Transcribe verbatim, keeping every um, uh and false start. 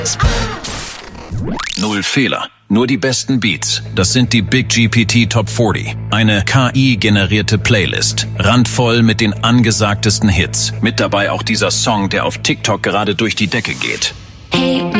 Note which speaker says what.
Speaker 1: Null Fehler, nur die besten Beats. Das sind die Big G P T Top vierzig. Eine K I-generierte Playlist. Randvoll mit den angesagtesten Hits. Mit dabei auch dieser Song, der auf TikTok gerade durch die Decke geht.
Speaker 2: Hey.